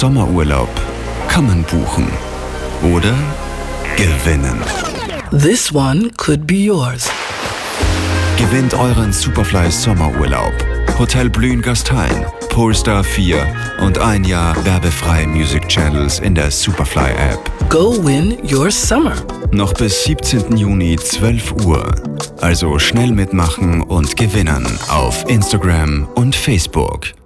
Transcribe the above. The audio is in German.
Sommerurlaub kann man buchen oder gewinnen. This one could be yours. Gewinnt euren Superfly Sommerurlaub. Hotel Blühen Gastein, Polestar 4 und ein Jahr werbefreie Music Channels in der Superfly App. Go win your summer. Noch bis 17. Juni 12 Uhr. Also schnell mitmachen und gewinnen auf Instagram und Facebook.